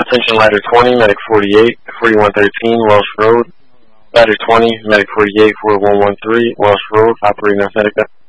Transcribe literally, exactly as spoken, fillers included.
Attention ladder twenty, medic forty-eight, forty-one thirteen, Welsh Road. Ladder twenty, medic forty-eight, four one one three, Welsh Road, operating authentic.